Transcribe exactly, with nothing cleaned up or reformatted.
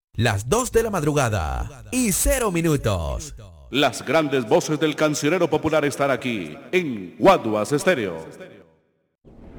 Las dos de la madrugada y cero minutos. Las grandes voces del cancionero popular están aquí en Guaduas Estéreo.